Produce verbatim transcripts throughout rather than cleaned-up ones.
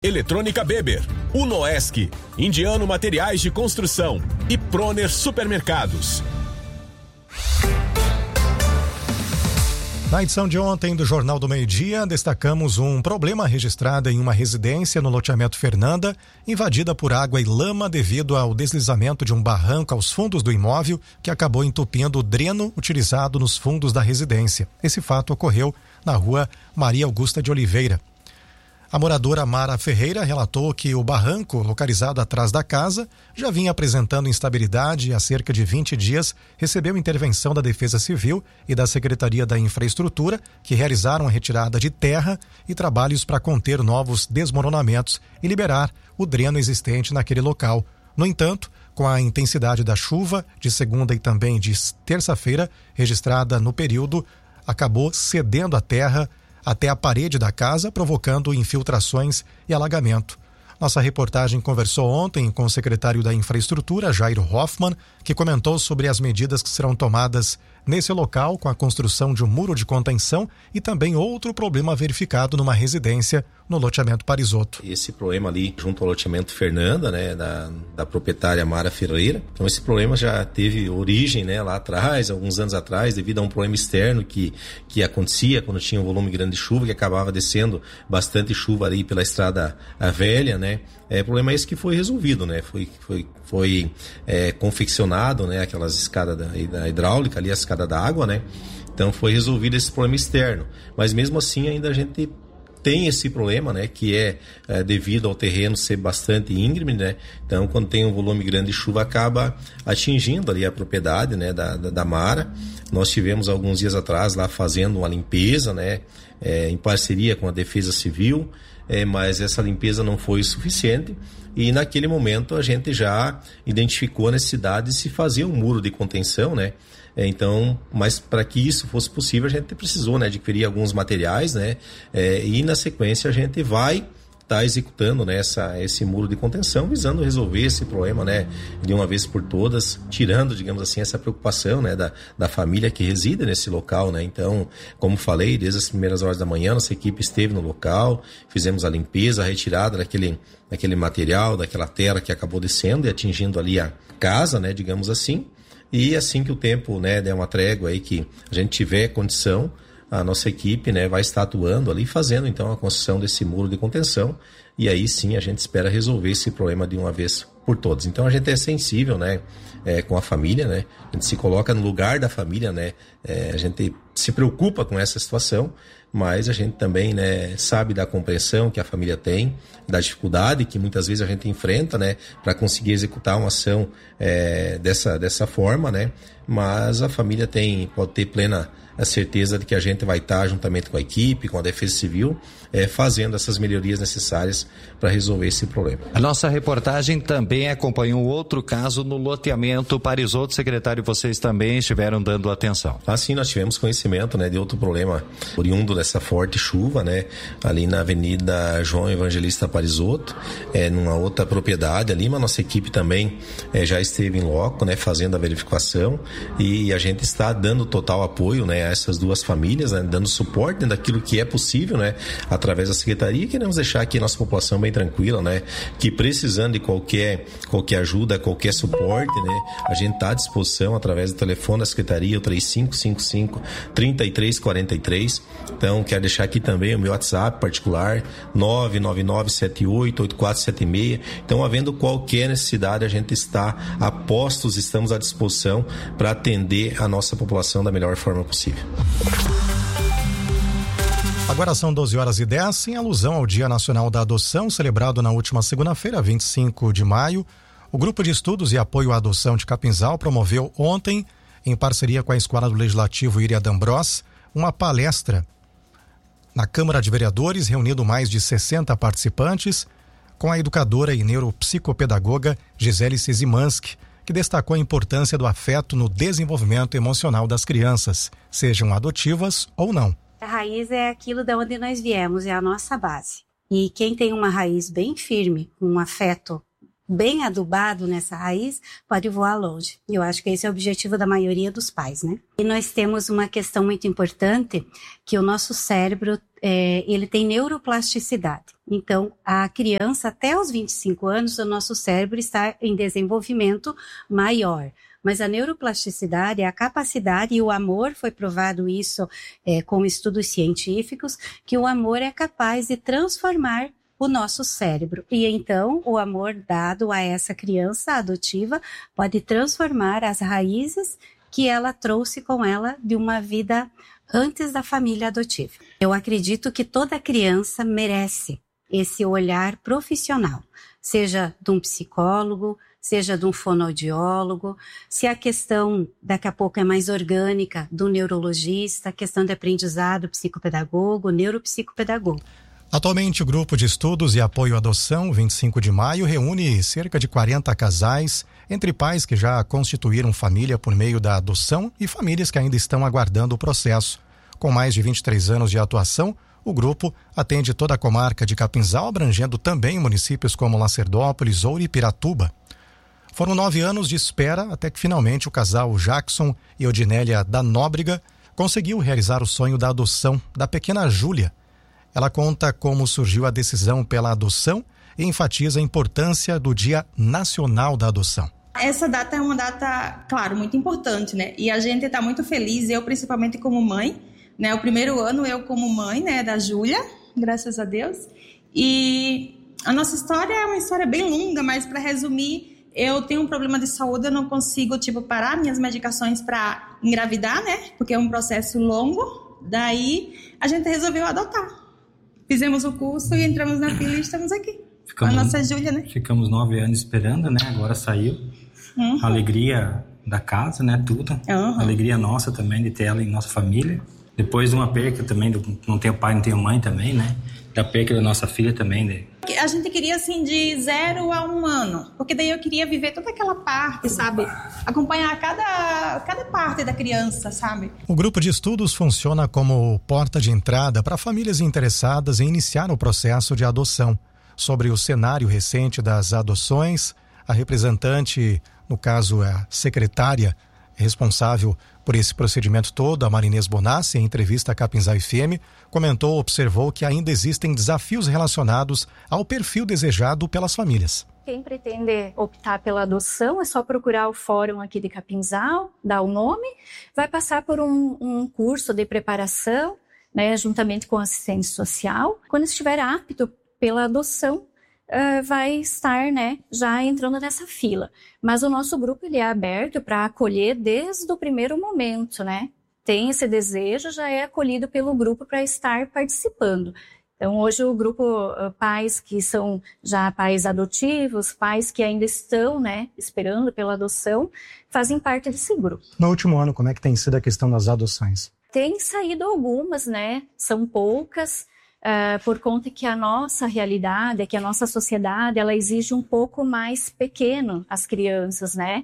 Eletrônica Beber, Unoesc, Indiano Materiais de Construção e Proner Supermercados. Na edição de ontem do Jornal do Meio-Dia, destacamos um problema registrado em uma residência no loteamento Fernanda, invadida por água e lama devido ao deslizamento de um barranco aos fundos do imóvel, que acabou entupindo o dreno utilizado nos fundos da residência. Esse fato ocorreu na rua Maria Augusta de Oliveira. A moradora Mara Ferreira relatou que o barranco, localizado atrás da casa, já vinha apresentando instabilidade e há cerca de vinte dias recebeu intervenção da Defesa Civil e da Secretaria da Infraestrutura, que realizaram a retirada de terra e trabalhos para conter novos desmoronamentos e liberar o dreno existente naquele local. No entanto, com a intensidade da chuva de segunda e também de terça-feira, registrada no período, acabou cedendo a terra até a parede da casa, provocando infiltrações e alagamento. Nossa reportagem conversou ontem com o secretário da Infraestrutura, Jairo Hoffmann, que comentou sobre as medidas que serão tomadas nesse local com a construção de um muro de contenção e também outro problema verificado numa residência no loteamento Parisotto. Esse problema ali junto ao loteamento Fernanda, né, da, da proprietária Mara Ferreira. Então esse problema já teve origem, né, lá atrás, alguns anos atrás, devido a um problema externo que, que acontecia quando tinha um volume grande de chuva, que acabava descendo bastante chuva ali pela estrada a velha, né. É, o problema é esse que foi resolvido, né, foi, foi, foi é, confeccionado, né, aquelas escadas da, da hidráulica ali, a escada da água, né. Então foi resolvido esse problema externo. Mas mesmo assim ainda a gente tem esse problema, né, que é, é devido ao terreno ser bastante íngreme, né, então quando tem um volume grande de chuva acaba atingindo ali a propriedade, né, da, da, da Mara. Nós tivemos alguns dias atrás lá fazendo uma limpeza, né, é, em parceria com a Defesa Civil, é, mas essa limpeza não foi suficiente e naquele momento a gente já identificou a necessidade de se fazer um muro de contenção, né. É, então, mas para que isso fosse possível, a gente precisou, né, adquirir alguns materiais, né, é, e na sequência a gente vai estar tá executando, né, essa, esse muro de contenção, visando resolver esse problema, né, de uma vez por todas, tirando, digamos assim, essa preocupação, né, da, da família que reside nesse local, né. Então, como falei, desde as primeiras horas da manhã, nossa equipe esteve no local, fizemos a limpeza, a retirada daquele, daquele material, daquela terra que acabou descendo e atingindo ali a casa, né, digamos assim. E assim que o tempo, né, der uma trégua aí, que a gente tiver condição, a nossa equipe, né, vai estar atuando ali, fazendo então a construção desse muro de contenção, e aí sim a gente espera resolver esse problema de uma vez por todas. Então a gente é sensível, né, é, com a família, né, a gente se coloca no lugar da família, né, é, a gente se preocupa com essa situação, mas a gente também, né, sabe da compreensão que a família tem, da dificuldade que muitas vezes a gente enfrenta, né, para conseguir executar uma ação é, dessa, dessa forma, né, mas a família tem, pode ter plena a certeza de que a gente vai estar juntamente com a equipe, com a Defesa Civil, é, fazendo essas melhorias necessárias para resolver esse problema. A nossa reportagem também acompanhou outro caso no loteamento Parisotto. Secretário, vocês também estiveram dando atenção. Assim, nós tivemos conhecimento, né, de outro problema oriundo dessa forte chuva, né, ali na Avenida João Evangelista Parisotto, é, numa outra propriedade ali, mas nossa equipe também é, já esteve em loco, né, fazendo a verificação, e a gente está dando total apoio, né, a essas duas famílias, né, dando suporte daquilo que é possível, né, através da Secretaria. Queremos deixar aqui a nossa população bem tranquila, né, que precisando de qualquer, qualquer ajuda, qualquer suporte, né, a gente está à disposição através do telefone da Secretaria, o três cinco cinco cinco, três três quatro três. Então, quero deixar aqui também o meu WhatsApp particular, nove nove nove sete oito oito quatro sete seis. Então, havendo qualquer necessidade, a gente está a postos, estamos à disposição para atender a nossa população da melhor forma possível. Agora são doze horas e dez, em alusão ao Dia Nacional da Adoção, celebrado na última segunda-feira, vinte e cinco de maio. O Grupo de Estudos e Apoio à Adoção de Capinzal promoveu ontem, em parceria com a Escola do Legislativo Iria D'Ambros, uma palestra na Câmara de Vereadores, reunindo mais de sessenta participantes, com a educadora e neuropsicopedagoga Gisele Szymanski, que destacou a importância do afeto no desenvolvimento emocional das crianças, sejam adotivas ou não. A raiz é aquilo de onde nós viemos, é a nossa base. E quem tem uma raiz bem firme, um afeto bem adubado nessa raiz, pode voar longe. E eu acho que esse é o objetivo da maioria dos pais, né? E nós temos uma questão muito importante, que o nosso cérebro, é, ele tem neuroplasticidade. Então, a criança, até os vinte e cinco anos, o nosso cérebro está em desenvolvimento maior. Mas a neuroplasticidade é a capacidade, e o amor, foi provado isso é, com estudos científicos, que o amor é capaz de transformar o nosso cérebro. E então, o amor dado a essa criança adotiva pode transformar as raízes que ela trouxe com ela de uma vida antes da família adotiva. Eu acredito que toda criança merece esse olhar profissional, seja de um psicólogo, seja de um fonoaudiólogo, se a questão daqui a pouco é mais orgânica, do neurologista, a questão de aprendizado, psicopedagogo, neuropsicopedagogo. Atualmente, o Grupo de Estudos e Apoio à Adoção, vinte e cinco de maio, reúne cerca de quarenta casais, entre pais que já constituíram família por meio da adoção e famílias que ainda estão aguardando o processo. Com mais de vinte e três anos de atuação, o grupo atende toda a comarca de Capinzal, abrangendo também municípios como Lacerdópolis ou Piratuba. Foram nove anos de espera até que finalmente o casal Jackson e Odinélia da Nóbrega conseguiu realizar o sonho da adoção da pequena Júlia. Ela conta como surgiu a decisão pela adoção e enfatiza a importância do Dia Nacional da Adoção. Essa data é uma data, claro, muito importante, né? E a gente está muito feliz, eu principalmente como mãe, né? O primeiro ano eu como mãe, né, da Júlia, graças a Deus. E a nossa história é uma história bem longa, mas para resumir, eu tenho um problema de saúde, eu não consigo, tipo, parar minhas medicações para engravidar, né? Porque é um processo longo. Daí, a gente resolveu adotar. Fizemos o curso e entramos na fila e estamos aqui. Ficamos, a nossa Júlia, né? Ficamos nove anos esperando, né? Agora saiu. Uhum. A alegria da casa, né? Tudo. Uhum. A alegria nossa também de ter ela em nossa família. Depois de uma perca também, do, não tenho pai, não tenho mãe também, né? Da perca da nossa filha também, né? A gente queria, assim, de zero a um ano. Porque daí eu queria viver toda aquela parte, sabe? Acompanhar cada, cada parte da criança, sabe? O grupo de estudos funciona como porta de entrada para famílias interessadas em iniciar o processo de adoção. Sobre o cenário recente das adoções, a representante, no caso a secretária responsável por esse procedimento todo, a Marinês Bonassi, em entrevista à Capinzal F M, comentou, observou que ainda existem desafios relacionados ao perfil desejado pelas famílias. Quem pretende optar pela adoção é só procurar o fórum aqui de Capinzal, dar o nome, vai passar por um, um curso de preparação, né, juntamente com o assistente social. Quando estiver apto pela adoção, Uh, vai estar, né, já entrando nessa fila. Mas o nosso grupo ele é aberto para acolher desde o primeiro momento, né? Tem esse desejo, já é acolhido pelo grupo para estar participando. Então, hoje o grupo, uh, pais que são já pais adotivos, pais que ainda estão, né, esperando pela adoção, fazem parte desse grupo. No último ano, como é que tem sido a questão das adoções? Tem saído algumas, né? São poucas. Uh, por conta que a nossa realidade, que a nossa sociedade, ela exige um pouco mais pequeno as crianças, né?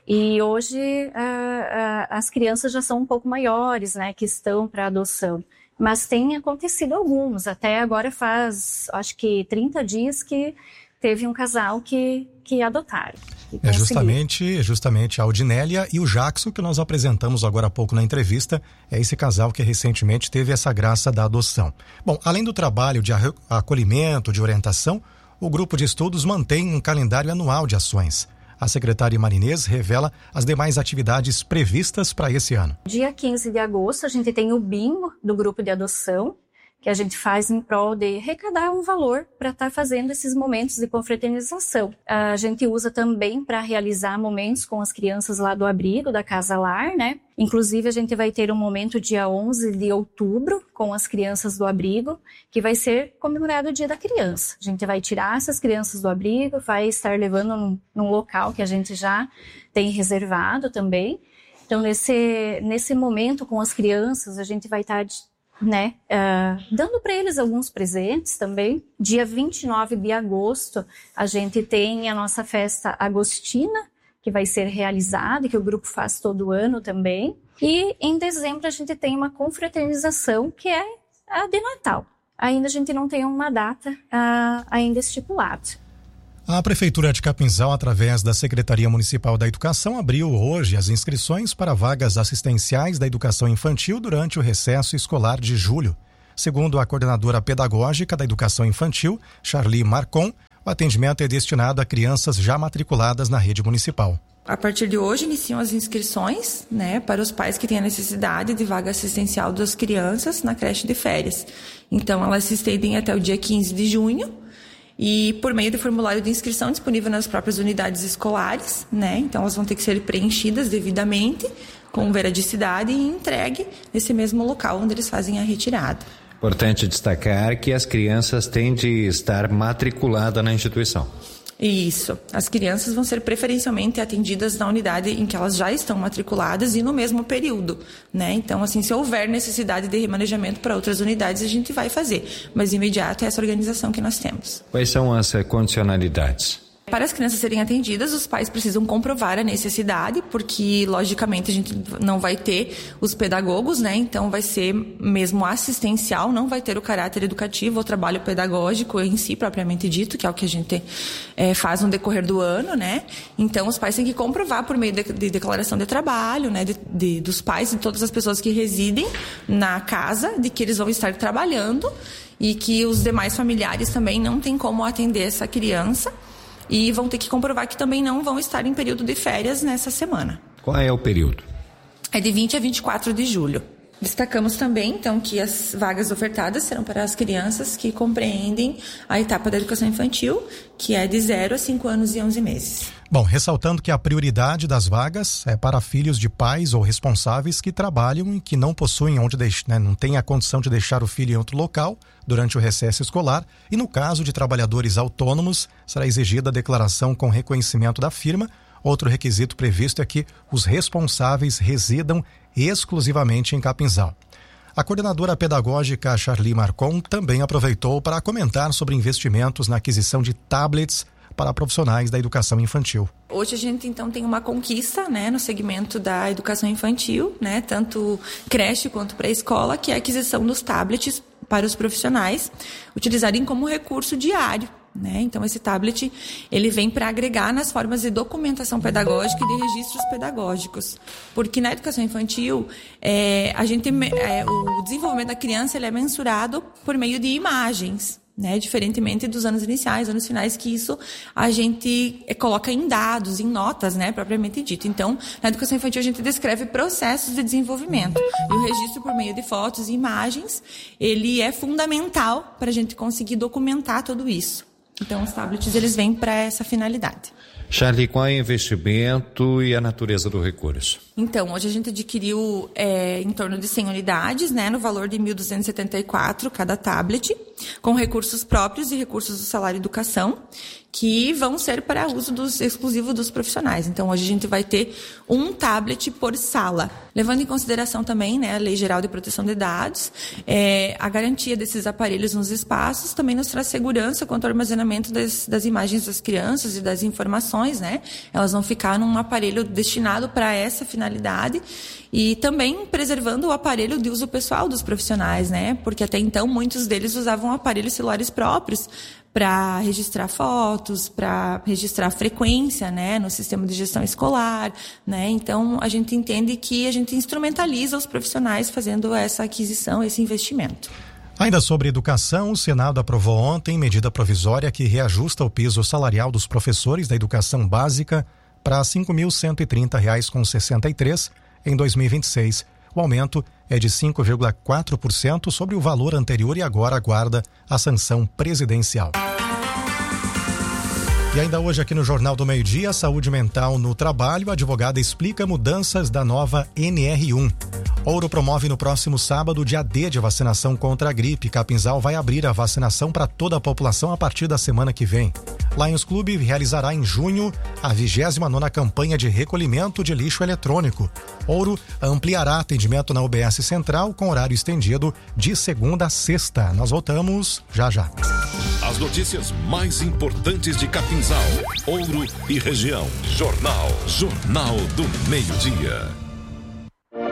E hoje uh, uh, as crianças já são um pouco maiores, né? Que estão para adoção. Mas tem acontecido alguns. Até agora faz, acho que trinta dias que teve um casal que, que adotaram. É justamente, justamente a Odinélia e o Jackson que nós apresentamos agora há pouco na entrevista. É esse casal que recentemente teve essa graça da adoção. Bom, além do trabalho de acolhimento, de orientação, o grupo de estudos mantém um calendário anual de ações. A secretária Marinês revela as demais atividades previstas para esse ano. Dia quinze de agosto a gente tem o bingo do grupo de adoção, que a gente faz em prol de arrecadar um valor para estar tá fazendo esses momentos de confraternização. A gente usa também para realizar momentos com as crianças lá do abrigo, da Casa Lar, né? Inclusive, a gente vai ter um momento dia onze de outubro com as crianças do abrigo, que vai ser comemorado o Dia da Criança. A gente vai tirar essas crianças do abrigo, vai estar levando num, num local que a gente já tem reservado também. Então, nesse, nesse momento com as crianças, a gente vai estar... né, uh, dando para eles alguns presentes também. Dia vinte e nove de agosto, a gente tem a nossa festa agostina, que vai ser realizada, que o grupo faz todo ano também. E em dezembro a gente tem uma confraternização, que é a de Natal. Ainda a gente não tem uma data uh, ainda estipulada. A Prefeitura de Capinzal, através da Secretaria Municipal da Educação, abriu hoje as inscrições para vagas assistenciais da educação infantil durante o recesso escolar de julho. Segundo a coordenadora pedagógica da educação infantil, Charlie Marcon, o atendimento é destinado a crianças já matriculadas na rede municipal. A partir de hoje iniciam as inscrições, né, para os pais que têm a necessidade de vaga assistencial das crianças na creche de férias. Então, elas se estendem até o dia quinze de junho. E por meio de formulário de inscrição disponível nas próprias unidades escolares, né? Então elas vão ter que ser preenchidas devidamente, com veradicidade e entregue nesse mesmo local onde eles fazem a retirada. Importante destacar que as crianças têm de estar matriculadas na instituição. Isso. As crianças vão ser preferencialmente atendidas na unidade em que elas já estão matriculadas e no mesmo período, né? Então, assim, se houver necessidade de remanejamento para outras unidades, a gente vai fazer. Mas, imediato, é essa organização que nós temos. Quais são as condicionalidades? Para as crianças serem atendidas, os pais precisam comprovar a necessidade, porque, logicamente, a gente não vai ter os pedagogos, né? Então, vai ser mesmo assistencial, não vai ter o caráter educativo ou trabalho pedagógico em si, propriamente dito, que é o que a gente é, faz no decorrer do ano, né? Então, os pais têm que comprovar por meio de, de declaração de trabalho, né? De, de, dos pais e de todas as pessoas que residem na casa, de que eles vão estar trabalhando e que os demais familiares também não têm como atender essa criança. E vão ter que comprovar que também não vão estar em período de férias nessa semana. Qual é o período? É de vinte a vinte e quatro de julho. Destacamos também, então, que as vagas ofertadas serão para as crianças que compreendem a etapa da educação infantil, que é de zero a cinco anos e onze meses. Bom, ressaltando que a prioridade das vagas é para filhos de pais ou responsáveis que trabalham e que não possuem onde deixar, né, não têm a condição de deixar o filho em outro local durante o recesso escolar, e no caso de trabalhadores autônomos, será exigida a declaração com reconhecimento da firma. Outro requisito previsto é que os responsáveis residam exclusivamente em Capinzal. A coordenadora pedagógica Charlie Marcon também aproveitou para comentar sobre investimentos na aquisição de tablets para profissionais da educação infantil. Hoje a gente então tem uma conquista, né, no segmento da educação infantil, né, tanto creche quanto pré-escola, que é a aquisição dos tablets para os profissionais utilizarem como recurso diário. Né? Então esse tablet ele vem para agregar nas formas de documentação pedagógica e de registros pedagógicos, porque na educação infantil é, a gente, é, o desenvolvimento da criança ele é mensurado por meio de imagens, né? Diferentemente dos anos iniciais, anos finais, que isso a gente é, coloca em dados, em notas, né? Propriamente dito. Então, na educação infantil a gente descreve processos de desenvolvimento, e o registro por meio de fotos e imagens ele é fundamental para a gente conseguir documentar tudo isso. Então, os tablets, eles vêm para essa finalidade. Charlie, qual é o investimento e a natureza do recurso? Então, hoje a gente adquiriu é, em torno de cem unidades, né, no valor de mil duzentos e setenta e quatro cada tablet, com recursos próprios e recursos do salário educação, que vão ser para uso dos, exclusivo dos profissionais. Então, hoje a gente vai ter um tablet por sala, levando em consideração também, né, a Lei Geral de Proteção de Dados, é, a garantia desses aparelhos nos espaços também nos traz segurança quanto ao armazenamento das, das imagens das crianças e das informações, né? Elas vão ficar num aparelho destinado para essa finalidade, e também preservando o aparelho de uso pessoal dos profissionais, né? Porque até então muitos deles usavam aparelhos celulares próprios para registrar fotos, para registrar a frequência, né, no sistema de gestão escolar, né? Então a gente entende que a gente instrumentaliza os profissionais fazendo essa aquisição, esse investimento. Ainda sobre educação, o Senado aprovou ontem medida provisória que reajusta o piso salarial dos professores da educação básica para cinco mil cento e trinta reais com sessenta e três em dois mil e vinte e seis. O aumento é de cinco vírgula quatro por cento sobre o valor anterior e agora aguarda a sanção presidencial. E ainda hoje aqui no Jornal do Meio-Dia, Saúde Mental no Trabalho, a advogada explica mudanças da nova N R um. Ouro promove no próximo sábado o dia D de vacinação contra a gripe. Capinzal vai abrir a vacinação para toda a população a partir da semana que vem. Lions Clube realizará em junho a vigésima nona campanha de recolhimento de lixo eletrônico. Ouro ampliará atendimento na U B S Central com horário estendido de segunda a sexta. Nós voltamos já já. As notícias mais importantes de Capinzal, Ouro e região. Jornal. Jornal do Meio-Dia.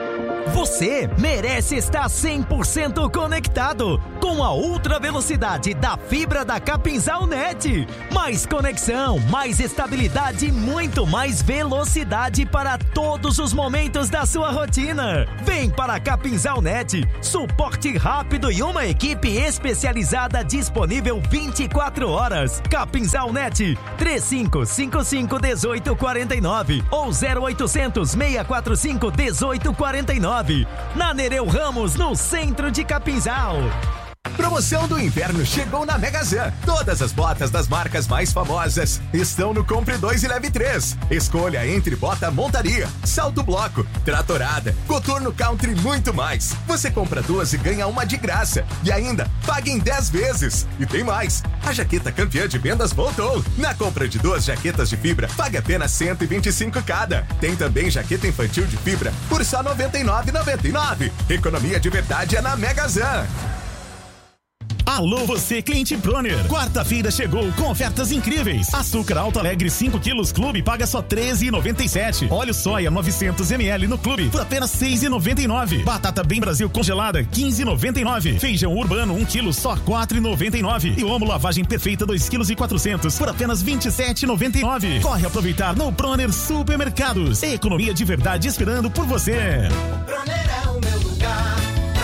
Você merece estar cem por cento conectado com a ultra velocidade da fibra da Capinzal Net. Mais conexão, mais estabilidade e muito mais velocidade para todos os momentos da sua rotina. Vem para a Capinzal Net, suporte rápido e uma equipe especializada disponível vinte e quatro horas. Capinzal Net, três cinco cinco cinco, um oito quatro nove ou zero oitocentos, seis quatro cinco, um oito quatro nove. Na Nereu Ramos, no centro de Capinzal. Promoção do inverno chegou na Megazan. Todas as botas das marcas mais famosas estão no Compre dois e Leve três. Escolha entre bota montaria, salto bloco, tratorada, coturno country e muito mais. Você compra duas e ganha uma de graça. E ainda, pague em dez vezes. E tem mais. A jaqueta campeã de vendas voltou. Na compra de duas jaquetas de fibra, pague apenas cento e vinte e cinco cada. Tem também jaqueta infantil de fibra por só noventa e nove reais e noventa e nove centavos. Economia de verdade é na Megazan. Alô você, cliente Proner. Quarta-feira chegou com ofertas incríveis. Açúcar Alto Alegre cinco quilos Clube paga só treze reais e noventa e sete centavos. Óleo soia novecentos mililitros no Clube por apenas seis reais e noventa e nove centavos. Batata Bem Brasil congelada quinze reais e noventa e nove centavos. Feijão Urbano um quilo só quatro reais e noventa e nove centavos. E Omo Lavagem Perfeita dois quilos e quatrocentos por apenas vinte e sete reais e noventa e nove centavos. Corre aproveitar no Proner Supermercados. Economia de verdade esperando por você. Proner é o meu lugar.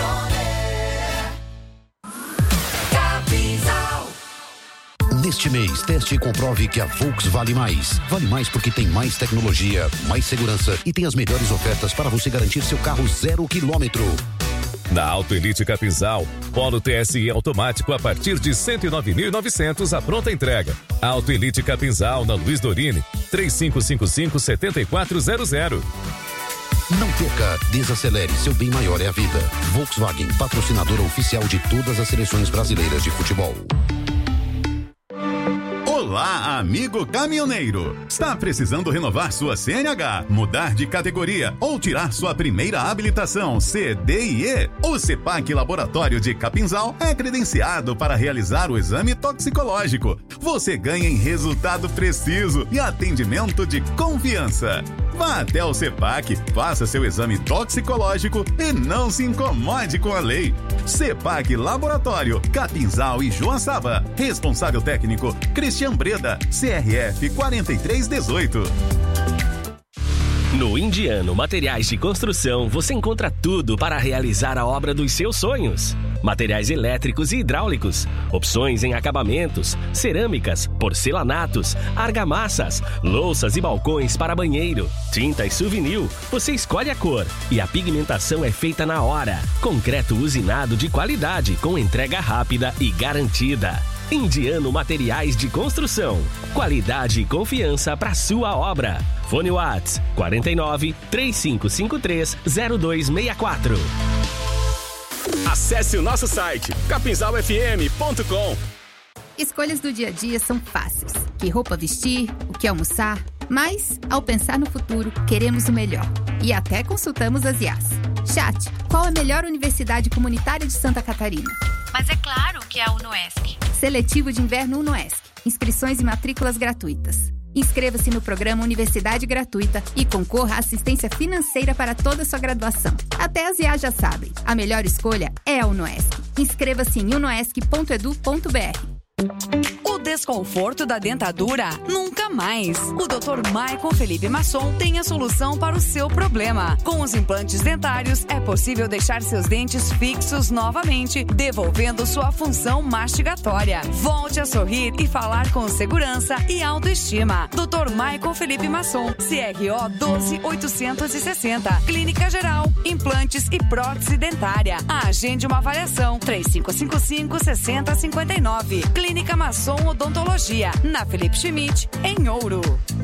Neste mês, teste e comprove que a Volks vale mais. Vale mais porque tem mais tecnologia, mais segurança e tem as melhores ofertas para você garantir seu carro zero quilômetro. Na Auto Elite Capinzal, Polo T S I automático a partir de cento e nove mil e novecentos a pronta entrega. Auto Elite Capinzal na Luiz Dorini, três cinco cinco cinco, sete quatro zero zero. Não perca, desacelere, seu bem maior é a vida. Volkswagen, patrocinadora oficial de todas as seleções brasileiras de futebol. Olá, amigo caminhoneiro! Está precisando renovar sua C N H, mudar de categoria ou tirar sua primeira habilitação C D I E? O CEPAC Laboratório de Capinzal é credenciado para realizar o exame toxicológico. Você ganha em resultado preciso e atendimento de confiança. Vá até o CEPAC, faça seu exame toxicológico e não se incomode com a lei. CEPAC Laboratório, Capinzal e Joaçaba. Responsável técnico, Cristian Breda, C R F quatro três um oito. No Indiano Materiais de Construção, você encontra tudo para realizar a obra dos seus sonhos. Materiais elétricos e hidráulicos, opções em acabamentos, cerâmicas, porcelanatos, argamassas, louças e balcões para banheiro, tintas Souvenir. Você escolhe a cor e a pigmentação é feita na hora. Concreto usinado de qualidade com entrega rápida e garantida. Indiano Materiais de Construção. Qualidade e confiança para sua obra. Fone Whats quarenta e nove, três cinco cinco três, zero dois seis quatro. Acesse o nosso site capinzal f m ponto com. Escolhas do dia a dia são fáceis. Que roupa vestir, o que almoçar. Mas, ao pensar no futuro, queremos o melhor. E até consultamos as I As. Chat, qual a melhor universidade comunitária de Santa Catarina? Mas é claro que é a UNOESC. Seletivo de Inverno UNOESC. Inscrições e matrículas gratuitas. Inscreva-se no programa Universidade Gratuita e concorra à assistência financeira para toda a sua graduação. Até as I As já sabem, a melhor escolha é a UNOESC. Inscreva-se em unoesc ponto edu ponto b r. O desconforto da dentadura? Nunca mais! O doutor Michael Felipe Masson tem a solução para o seu problema. Com os implantes dentários, é possível deixar seus dentes fixos novamente, devolvendo sua função mastigatória. Volte a sorrir e falar com segurança e autoestima. doutor Michael Felipe Masson, C R O doze mil oitocentos e sessenta. Clínica Geral, implantes e prótese dentária. Agende uma avaliação. três cinco cinco cinco, seis zero cinco nove. Clínica Masson Odontologia, na Felipe Schmidt, em Ouro.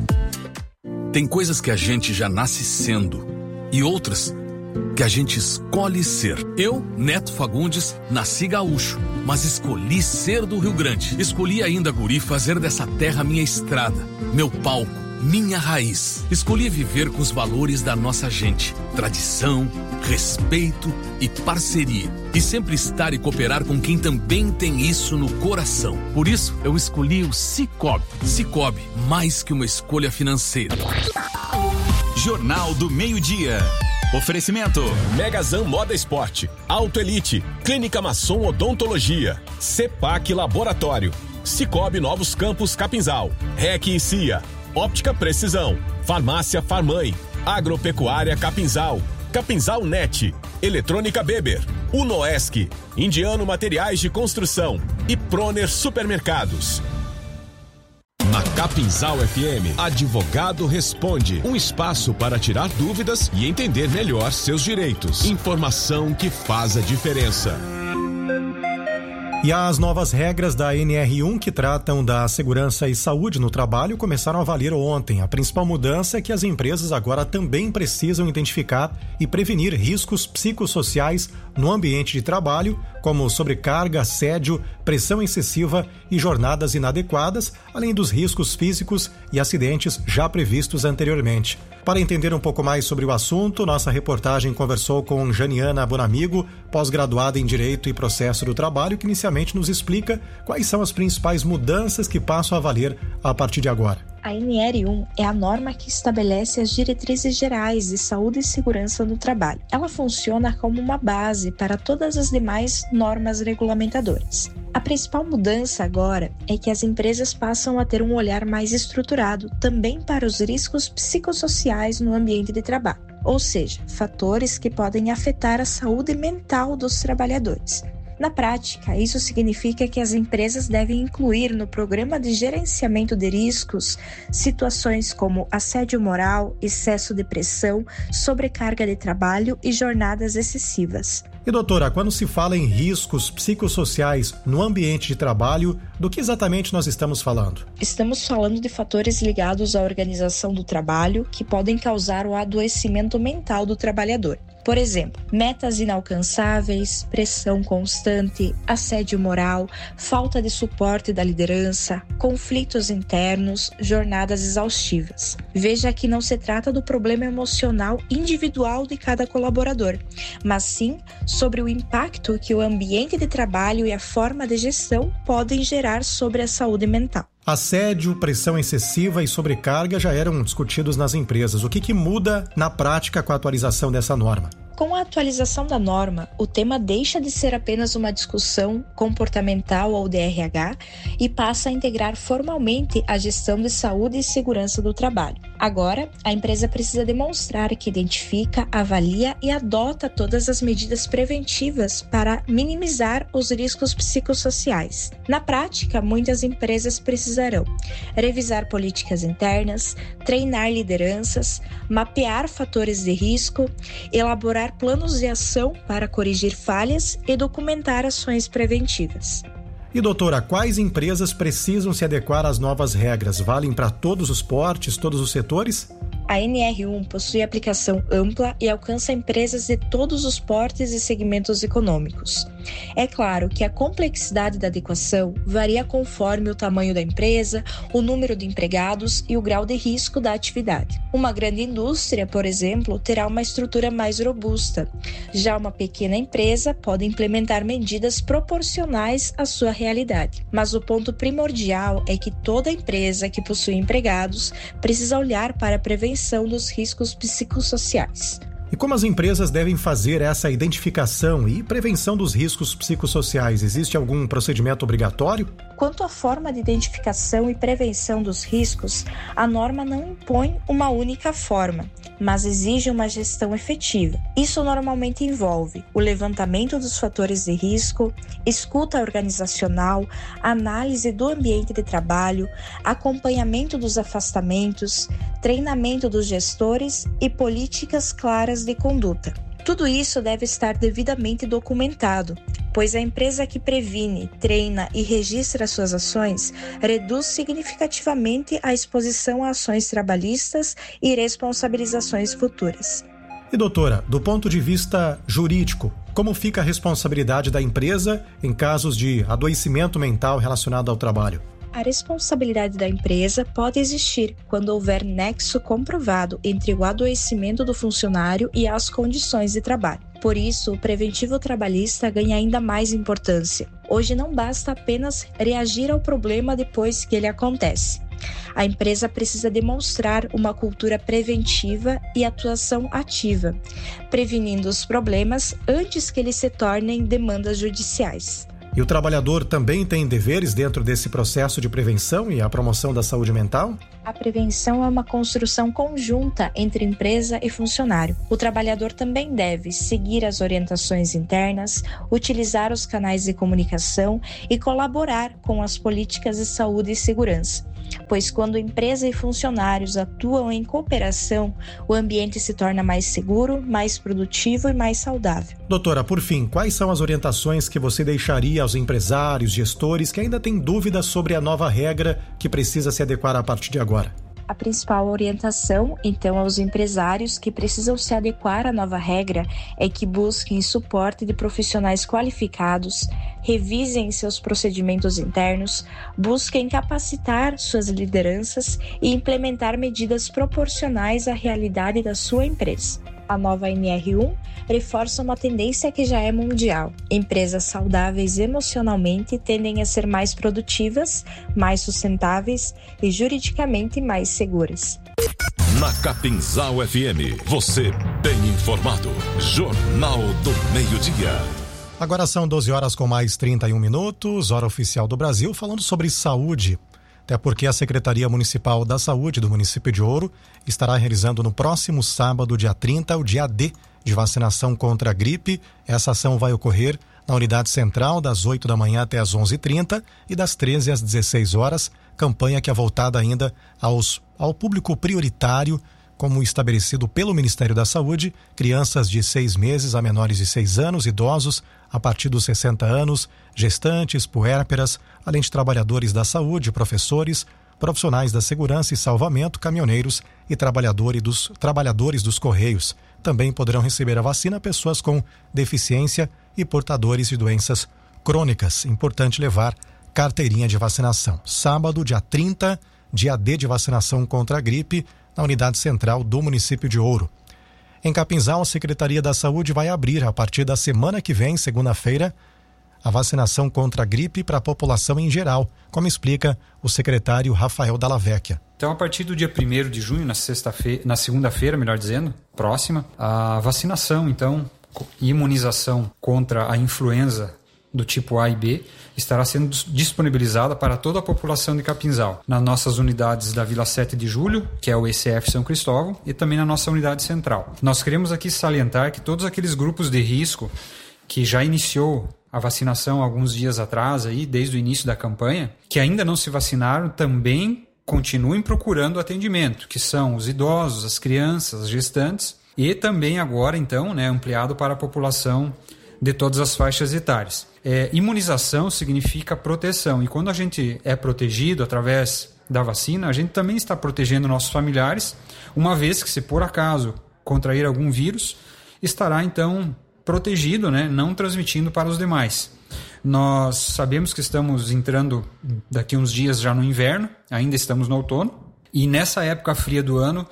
Tem coisas que a gente já nasce sendo e outras que a gente escolhe ser. Eu, Neto Fagundes, nasci gaúcho, mas escolhi ser do Rio Grande. Escolhi ainda, guri, fazer dessa terra minha estrada, meu palco, minha raiz. Escolhi viver com os valores da nossa gente, tradição, respeito e parceria. E sempre estar e cooperar com quem também tem isso no coração. Por isso, eu escolhi o Cicobi. Cicobi, mais que uma escolha financeira. Jornal do Meio-Dia. Oferecimento Megazan Moda Esporte, Auto Elite, Clínica Masson Odontologia, Cepac Laboratório, Cicobi Novos Campos Capinzal, R E C e C I A, Óptica Precisão, Farmácia Farmãe, Agropecuária Capinzal, Capinzal Net, Eletrônica Beber, Unoesc, Indiano Materiais de Construção e Proner Supermercados. Na Capinzal F M, Advogado Responde, um espaço para tirar dúvidas e entender melhor seus direitos. Informação que faz a diferença. E as novas regras da N R um que tratam da segurança e saúde no trabalho começaram a valer ontem. A principal mudança é que as empresas agora também precisam identificar e prevenir riscos psicossociais no ambiente de trabalho, como sobrecarga, assédio, pressão excessiva e jornadas inadequadas, além dos riscos físicos e acidentes já previstos anteriormente. Para entender um pouco mais sobre o assunto, nossa reportagem conversou com Janiana Bonamigo, pós-graduada em Direito e Processo do Trabalho, que inicialmente nos explica quais são as principais mudanças que passam a valer a partir de agora. A N R um é a norma que estabelece as diretrizes gerais de saúde e segurança no trabalho. Ela funciona como uma base para todas as demais normas regulamentadoras. A principal mudança agora é que as empresas passam a ter um olhar mais estruturado também para os riscos psicossociais no ambiente de trabalho, ou seja, fatores que podem afetar a saúde mental dos trabalhadores. Na prática, isso significa que as empresas devem incluir no programa de gerenciamento de riscos situações como assédio moral, excesso de pressão, sobrecarga de trabalho e jornadas excessivas. E doutora, quando se fala em riscos psicossociais no ambiente de trabalho, do que exatamente nós estamos falando? Estamos falando de fatores ligados à organização do trabalho que podem causar o adoecimento mental do trabalhador. Por exemplo, metas inalcançáveis, pressão constante, assédio moral, falta de suporte da liderança, conflitos internos, jornadas exaustivas. Veja que não se trata do problema emocional individual de cada colaborador, mas sim sobre o impacto que o ambiente de trabalho e a forma de gestão podem gerar sobre a saúde mental. Assédio, pressão excessiva e sobrecarga já eram discutidos nas empresas. O que, que muda na prática com a atualização dessa norma? Com a atualização da norma, o tema deixa de ser apenas uma discussão comportamental ou de R H e passa a integrar formalmente a gestão de saúde e segurança do trabalho. Agora, a empresa precisa demonstrar que identifica, avalia e adota todas as medidas preventivas para minimizar os riscos psicossociais. Na prática, muitas empresas precisarão revisar políticas internas, treinar lideranças, mapear fatores de risco, elaborar planos de ação para corrigir falhas e documentar ações preventivas. E doutora, quais empresas precisam se adequar às novas regras? Valem para todos os portes, todos os setores? A N R um possui aplicação ampla e alcança empresas de todos os portes e segmentos econômicos. É claro que a complexidade da adequação varia conforme o tamanho da empresa, o número de empregados e o grau de risco da atividade. Uma grande indústria, por exemplo, terá uma estrutura mais robusta. Já uma pequena empresa pode implementar medidas proporcionais à sua realidade. Mas o ponto primordial é que toda empresa que possui empregados precisa olhar para a prevenção dos riscos psicossociais. E como as empresas devem fazer essa identificação e prevenção dos riscos psicossociais? Existe algum procedimento obrigatório? Quanto à forma de identificação e prevenção dos riscos, a norma não impõe uma única forma, mas exige uma gestão efetiva. Isso normalmente envolve o levantamento dos fatores de risco, escuta organizacional, análise do ambiente de trabalho, acompanhamento dos afastamentos, treinamento dos gestores e políticas claras de conduta. Tudo isso deve estar devidamente documentado, pois a empresa que previne, treina e registra suas ações reduz significativamente a exposição a ações trabalhistas e responsabilizações futuras. E doutora, do ponto de vista jurídico, como fica a responsabilidade da empresa em casos de adoecimento mental relacionado ao trabalho? A responsabilidade da empresa pode existir quando houver nexo comprovado entre o adoecimento do funcionário e as condições de trabalho. Por isso, o preventivo trabalhista ganha ainda mais importância. Hoje não basta apenas reagir ao problema depois que ele acontece. A empresa precisa demonstrar uma cultura preventiva e atuação ativa, prevenindo os problemas antes que eles se tornem demandas judiciais. E o trabalhador também tem deveres dentro desse processo de prevenção e a promoção da saúde mental? A prevenção é uma construção conjunta entre empresa e funcionário. O trabalhador também deve seguir as orientações internas, utilizar os canais de comunicação e colaborar com as políticas de saúde e segurança. Pois quando empresa e funcionários atuam em cooperação, o ambiente se torna mais seguro, mais produtivo e mais saudável. Doutora, por fim, quais são as orientações que você deixaria aos empresários, gestores que ainda têm dúvidas sobre a nova regra que precisa se adequar a partir de agora? A principal orientação, então, aos empresários que precisam se adequar à nova regra é que busquem suporte de profissionais qualificados, revisem seus procedimentos internos, busquem capacitar suas lideranças e implementar medidas proporcionais à realidade da sua empresa. A nova N R um reforça uma tendência que já é mundial. Empresas saudáveis emocionalmente tendem a ser mais produtivas, mais sustentáveis e juridicamente mais seguras. Na Capinzal F M, você bem informado. Jornal do Meio-Dia. Agora são doze horas com mais trinta e um minutos, hora oficial do Brasil, falando sobre saúde. Até porque a Secretaria Municipal da Saúde do município de Ouro estará realizando no próximo sábado, dia trinta, o dia D de vacinação contra a gripe. Essa ação vai ocorrer na unidade central das oito da manhã até as onze e trinta e das treze às dezesseis horas. Campanha que é voltada ainda aos, ao público prioritário, como estabelecido pelo Ministério da Saúde, crianças de seis meses a menores de seis anos, idosos a partir dos sessenta anos, gestantes, puérperas, além de trabalhadores da saúde, professores, profissionais da segurança e salvamento, caminhoneiros e trabalhadores dos, trabalhadores dos Correios. Também poderão receber a vacina pessoas com deficiência e portadores de doenças crônicas. Importante levar carteirinha de vacinação. Sábado, dia trinta, dia D de vacinação contra a gripe, na unidade central do município de Ouro. Em Capinzal, a Secretaria da Saúde vai abrir, a partir da semana que vem, segunda-feira, a vacinação contra a gripe para a população em geral, como explica o secretário Rafael Dalla Vecchia. Então, a partir do dia primeiro de junho, na sexta-feira, na segunda-feira, melhor dizendo, próxima, a vacinação, então, e imunização contra a influenza do tipo A e B estará sendo disponibilizada para toda a população de Capinzal, nas nossas unidades da Vila sete de Julho, que é o E C F São Cristóvão, e também na nossa unidade central. Nós queremos aqui salientar que todos aqueles grupos de risco que já iniciou a vacinação alguns dias atrás, aí, desde o início da campanha, que ainda não se vacinaram, também continuem procurando atendimento, que são os idosos, as crianças, as gestantes, e também agora, então, né, ampliado para a população de todas as faixas etárias. É, imunização significa proteção, e quando a gente é protegido através da vacina, a gente também está protegendo nossos familiares, uma vez que, se por acaso contrair algum vírus, estará então protegido, né, não transmitindo para os demais. Nós sabemos que estamos entrando daqui uns dias já no inverno, ainda estamos no outono, e nessa época fria do ano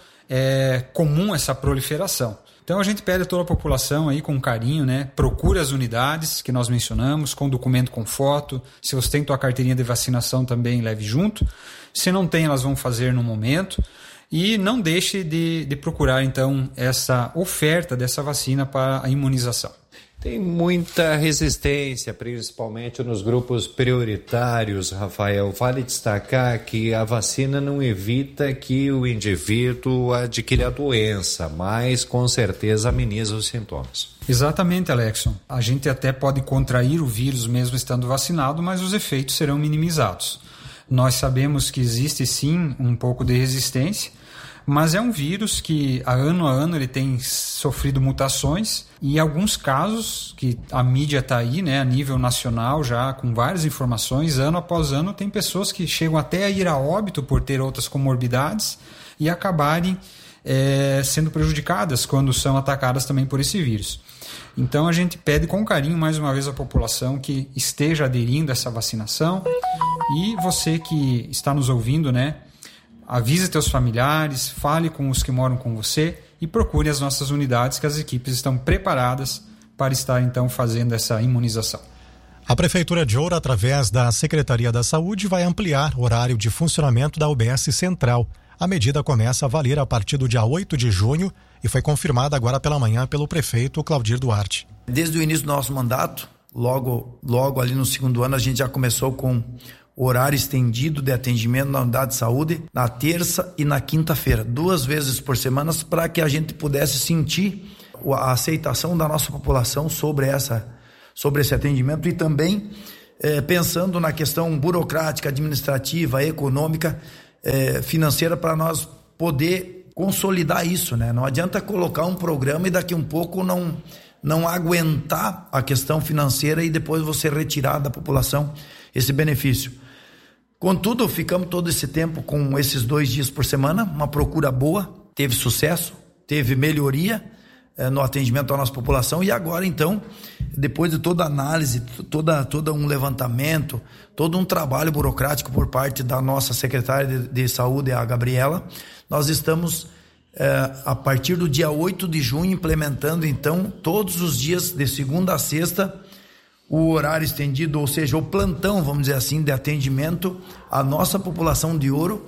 é comum essa proliferação. Então a gente pede a toda a população aí com carinho, né? Procure as unidades que nós mencionamos, com documento com foto. Se você tem tua carteirinha de vacinação também, leve junto. Se não tem, elas vão fazer no momento. E não deixe de, de procurar então essa oferta dessa vacina para a imunização. Tem muita resistência, principalmente nos grupos prioritários, Rafael. Vale destacar que a vacina não evita que o indivíduo adquira a doença, mas com certeza ameniza os sintomas. Exatamente, Alexson. A gente até pode contrair o vírus mesmo estando vacinado, mas os efeitos serão minimizados. Nós sabemos que existe sim um pouco de resistência, mas é um vírus que a ano a ano ele tem sofrido mutações e em alguns casos, que a mídia está aí, né, a nível nacional já com várias informações, ano após ano tem pessoas que chegam até a ir a óbito por ter outras comorbidades e acabarem é, sendo prejudicadas quando são atacadas também por esse vírus. Então a gente pede com carinho mais uma vez à população que esteja aderindo a essa vacinação, e você que está nos ouvindo, né, avise teus familiares, fale com os que moram com você e procure as nossas unidades, que as equipes estão preparadas para estar então fazendo essa imunização. A Prefeitura de Ouro, através da Secretaria da Saúde, vai ampliar o horário de funcionamento da U B S Central. A medida começa a valer a partir do dia oito de junho e foi confirmada agora pela manhã pelo prefeito Claudir Duarte. Desde o início do nosso mandato, logo, logo ali no segundo ano, a gente já começou com horário estendido de atendimento na unidade de saúde na terça e na quinta-feira, duas vezes por semana, para que a gente pudesse sentir a aceitação da nossa população sobre essa, sobre esse atendimento e também eh, pensando na questão burocrática, administrativa, econômica, eh, financeira, para nós poder consolidar isso, né? Não adianta colocar um programa e daqui um pouco não não aguentar a questão financeira e depois você retirar da população esse benefício. Contudo, ficamos todo esse tempo com esses dois dias por semana, uma procura boa, teve sucesso, teve melhoria eh, no atendimento à nossa população e agora então, depois de toda a análise, toda, todo um levantamento, todo um trabalho burocrático por parte da nossa secretária de, de saúde, a Gabriela, nós estamos eh, a partir do dia oito de junho implementando então todos os dias de segunda a sexta o horário estendido, ou seja, o plantão, vamos dizer assim, de atendimento à nossa população de Ouro,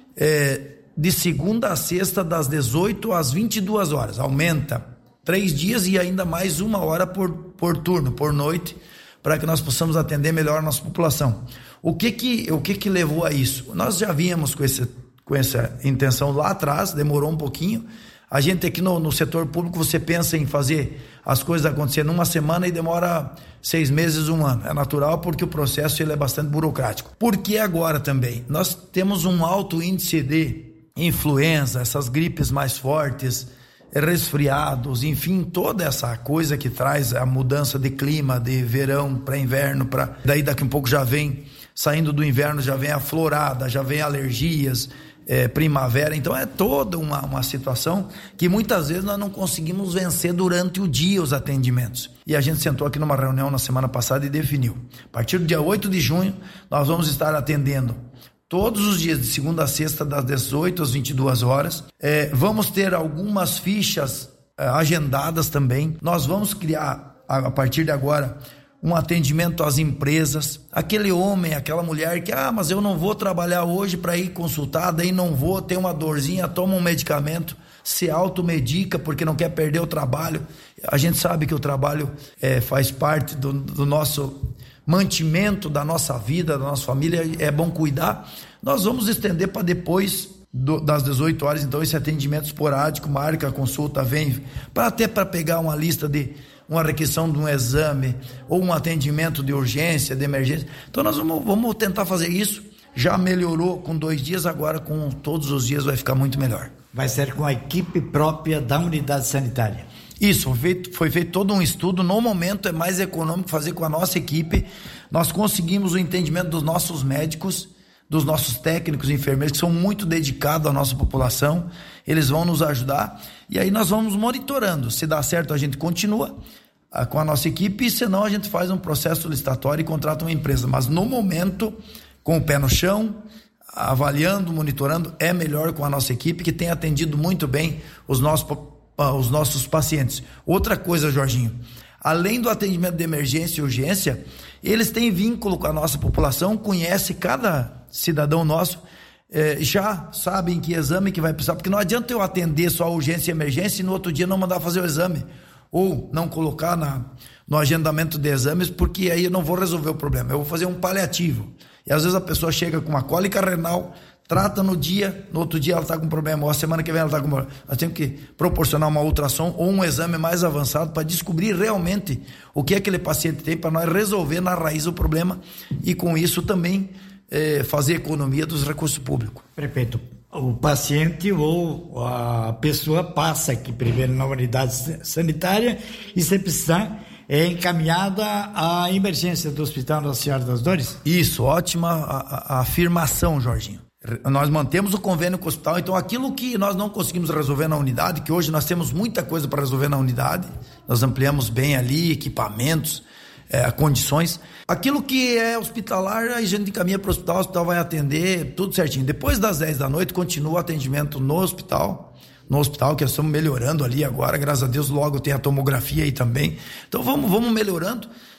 é, de segunda a sexta, das dezoito às vinte e duas horas. Aumenta três dias e ainda mais uma hora por, por turno, por noite, para que nós possamos atender melhor a nossa população. O que que, o que que levou a isso? Nós já vínhamos com, esse, com essa intenção lá atrás, demorou um pouquinho. A gente aqui no, no setor público, você pensa em fazer as coisas acontecer numa semana e demora seis meses, um ano. É natural porque o processo ele é bastante burocrático. Por que agora também? Nós temos um alto índice de influenza, essas gripes mais fortes, resfriados, enfim, toda essa coisa que traz a mudança de clima, de verão para inverno, para daí daqui um pouco já vem, saindo do inverno, já vem a florada, já vem alergias, É, primavera, então é toda uma, uma situação que muitas vezes nós não conseguimos vencer durante o dia os atendimentos. E a gente sentou aqui numa reunião na semana passada e definiu. A partir do dia oito de junho, nós vamos estar atendendo todos os dias, de segunda a sexta, das dezoito às vinte e duas horas. É, vamos ter algumas fichas é, agendadas também. Nós vamos criar, a, a partir de agora, um atendimento às empresas, aquele homem, aquela mulher que, ah, mas eu não vou trabalhar hoje para ir consultar, daí não vou, tem uma dorzinha, toma um medicamento, se automedica porque não quer perder o trabalho. A gente sabe que o trabalho é, faz parte do, do nosso mantimento, da nossa vida, da nossa família, é bom cuidar. Nós vamos estender para depois do, das dezoito horas, então, esse atendimento esporádico, marca a consulta, vem, para até para pegar uma lista de uma requisição de um exame ou um atendimento de urgência, de emergência. Então nós vamos, vamos tentar fazer isso. Já melhorou com dois dias, agora com todos os dias vai ficar muito melhor. Vai ser com a equipe própria da unidade sanitária. Isso, foi feito, foi feito todo um estudo. No momento é mais econômico fazer com a nossa equipe. Nós conseguimos o entendimento dos nossos médicos, dos nossos técnicos e enfermeiros, que são muito dedicados à nossa população. Eles vão nos ajudar e aí nós vamos monitorando. Se dá certo, a gente continua ah, com a nossa equipe, e senão a gente faz um processo licitatório e contrata uma empresa. Mas no momento, com o pé no chão, avaliando, monitorando, é melhor com a nossa equipe, que tem atendido muito bem os nossos, os nossos pacientes. Outra coisa, Jorginho, além do atendimento de emergência e urgência, eles têm vínculo com a nossa população, conhece cada cidadão nosso, eh, já sabem que exame que vai precisar, porque não adianta eu atender só a urgência e emergência e no outro dia não mandar fazer o exame, ou não colocar na, no agendamento de exames, porque aí eu não vou resolver o problema, eu vou fazer um paliativo. E às vezes a pessoa chega com uma cólica renal, trata no dia, no outro dia ela está com problema, ou a semana que vem ela está com problema. Nós temos que proporcionar uma ultrassom ou um exame mais avançado para descobrir realmente o que aquele paciente tem, para nós resolver na raiz o problema e com isso também eh, fazer economia dos recursos públicos. Prefeito, o paciente ou a pessoa passa aqui primeiro na unidade sanitária e se precisar é encaminhada à emergência do Hospital Nossa Senhora das Dores? Isso, ótima a, a afirmação, Jorginho. Nós mantemos o convênio com o hospital, então aquilo que nós não conseguimos resolver na unidade, que hoje nós temos muita coisa para resolver na unidade, nós ampliamos bem ali, equipamentos, é, condições. Aquilo que é hospitalar, a gente encaminha para o hospital, o hospital vai atender, tudo certinho. Depois das dez da noite, continua o atendimento no hospital, no hospital, que nós estamos melhorando ali agora, graças a Deus, logo tem a tomografia aí também. Então vamos, vamos melhorando.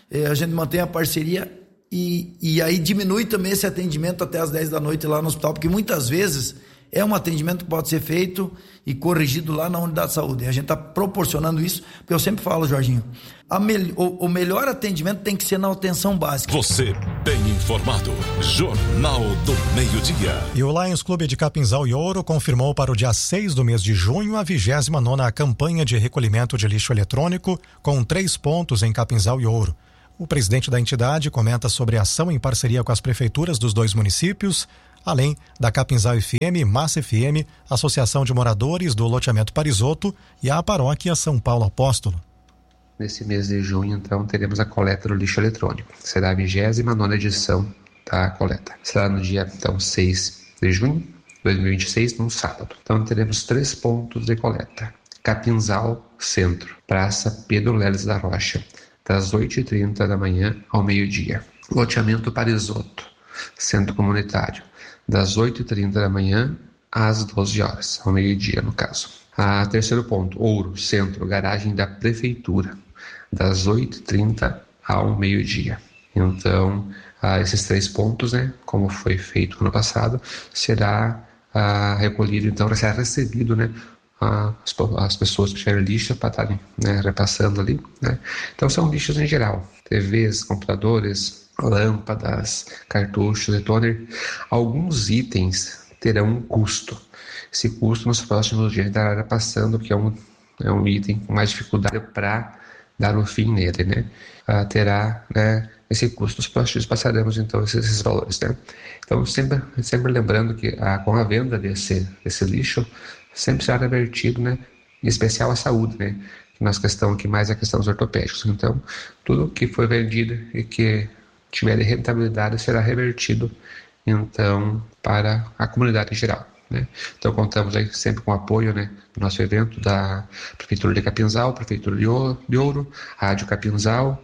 eh, a gente mantém a parceria e, e aí diminui também esse atendimento até as dez da noite lá no hospital, porque muitas vezes é um atendimento que pode ser feito e corrigido lá na unidade de saúde. A gente está proporcionando isso, porque eu sempre falo, Jorginho, a me, o, o melhor atendimento tem que ser na atenção básica. Você bem informado. Jornal do Meio-Dia. E o Lions Clube de Capinzal e Ouro confirmou para o dia seis do mês de junho a vigésima nona campanha de recolhimento de lixo eletrônico, com três pontos em Capinzal e Ouro. O presidente da entidade comenta sobre a ação em parceria com as prefeituras dos dois municípios, além da Capinzal F M, Massa F M, Associação de Moradores do Loteamento Parisotto e a Paróquia São Paulo Apóstolo. Nesse mês de junho, então, teremos a coleta do lixo eletrônico. Será a vigésima nona edição da coleta. Será no dia, então, seis de junho de dois mil e vinte e seis, num sábado. Então, teremos três pontos de coleta. Capinzal Centro, Praça Pedro Leles da Rocha, das oito e trinta da manhã ao meio-dia. Loteamento Parisotto, Centro Comunitário, das oito e trinta da manhã às doze horas, ao meio-dia no caso. A terceiro ponto, Ouro, Centro, Garagem da Prefeitura, das oito e trinta ao meio-dia. Então, ah, esses três pontos, né, como foi feito no ano passado, será ah, recolhido, então, será recebido, né, ah, as, as pessoas que tiverem lixo para estarem, né, repassando ali, né. Então, são lixos em geral, T Vs, computadores, lâmpadas, cartuchos e toner. Alguns itens terão um custo. Esse custo nos próximos dias estará passando, que é um, é um item com mais dificuldade para dar o fim nele, né? Ah, terá, né, esse custo. Nos próximos dias passaremos então esses, esses valores, né? Então sempre, sempre lembrando que ah, com a venda desse, desse lixo sempre será revertido, né, em especial a saúde, né? Nossa questão aqui mais é a questão dos ortopédicos. Então tudo que foi vendido e que tiver rentabilidade será revertido então para a comunidade em geral, né? Então contamos aí sempre com o apoio, né, do nosso evento da Prefeitura de Capinzal, Prefeitura de Ouro, Rádio Capinzal,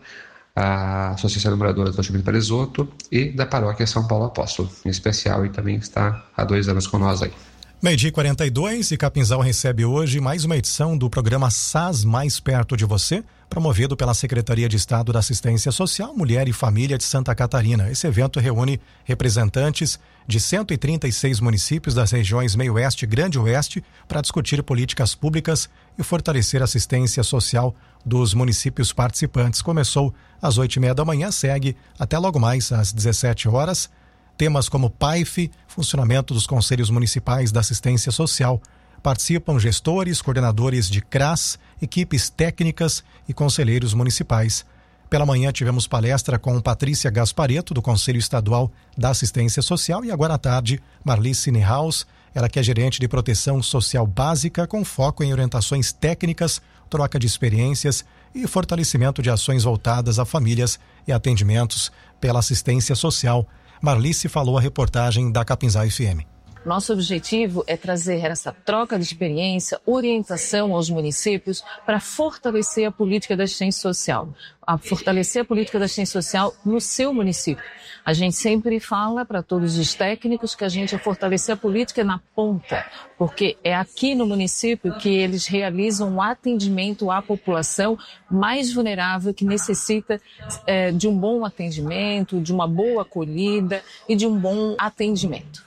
a Associação de Moradores do Loteamento Parisotto e da Paróquia São Paulo Apóstolo, em especial, e também está há dois anos com nós aí. Meio-dia e quarenta e dois, e Capinzal recebe hoje mais uma edição do programa S A S Mais Perto de Você, promovido pela Secretaria de Estado da Assistência Social, Mulher e Família de Santa Catarina. Esse evento reúne representantes de cento e trinta e seis municípios das regiões Meio Oeste e Grande Oeste para discutir políticas públicas e fortalecer a assistência social dos municípios participantes. Começou às oito e meia da manhã, segue até logo mais às dezessete horas. Temas como P A I F, funcionamento dos Conselhos Municipais da Assistência Social. Participam gestores, coordenadores de C R A S, equipes técnicas e conselheiros municipais. Pela manhã tivemos palestra com Patrícia Gasparetto, do Conselho Estadual da Assistência Social, e agora à tarde, Marlice Nehaus, ela que é gerente de proteção social básica, com foco em orientações técnicas, troca de experiências e fortalecimento de ações voltadas a famílias e atendimentos pela assistência social. Marlice falou a reportagem da Capinzal F M. Nosso objetivo é trazer essa troca de experiência, orientação aos municípios para fortalecer a política da assistência social, a fortalecer a política da assistência social no seu município. A gente sempre fala para todos os técnicos que a gente vai fortalecer a política na ponta, porque é aqui no município que eles realizam o atendimento à população mais vulnerável, que necessita é, de um bom atendimento, de uma boa acolhida e de um bom atendimento.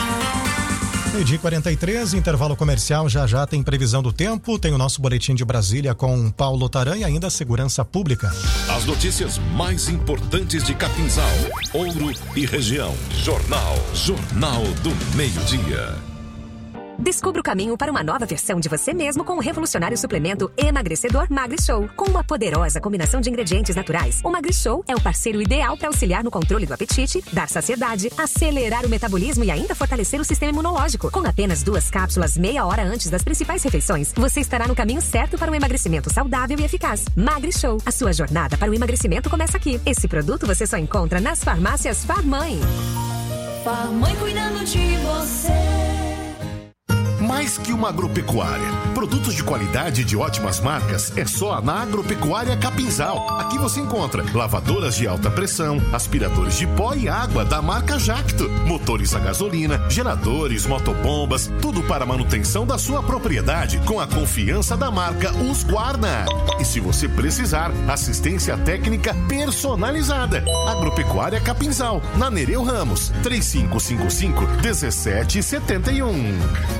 Meio-dia e quarenta e três, intervalo comercial, já já tem previsão do tempo, tem o nosso boletim de Brasília com Paulo Taran e ainda segurança pública. As notícias mais importantes de Capinzal, Ouro e região. Jornal, Jornal do Meio-Dia. Descubra o caminho para uma nova versão de você mesmo com o revolucionário suplemento emagrecedor MagriShow. Com uma poderosa combinação de ingredientes naturais, o MagriShow é o parceiro ideal para auxiliar no controle do apetite, dar saciedade, acelerar o metabolismo e ainda fortalecer o sistema imunológico. Com apenas duas cápsulas meia hora antes das principais refeições, você estará no caminho certo para um emagrecimento saudável e eficaz. MagriShow, a sua jornada para o emagrecimento começa aqui. Esse produto você só encontra nas farmácias Farmãe. Farmãe cuidando de você. mais que uma agropecuária. Produtos de qualidade e de ótimas marcas é só na Agropecuária Capinzal. Aqui você encontra lavadoras de alta pressão, aspiradores de pó e água da marca Jacto, motores a gasolina, geradores, motobombas, tudo para a manutenção da sua propriedade com a confiança da marca Husqvarna. E se você precisar, assistência técnica personalizada. Agropecuária Capinzal, na Nereu Ramos, três cinco cinco cinco, um sete sete um.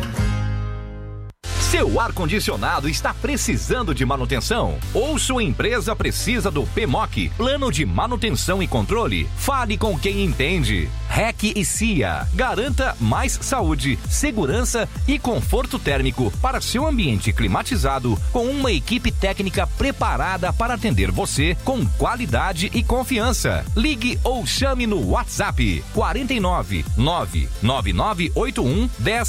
Seu ar-condicionado está precisando de manutenção? Ou sua empresa precisa do P M O C, Plano de Manutenção e Controle? Fale com quem entende. R E C e C I A. Garanta mais saúde, segurança e conforto térmico para seu ambiente climatizado com uma equipe técnica preparada para atender você com qualidade e confiança. Ligue ou chame no WhatsApp quatro nove nove nove nove oito um um zero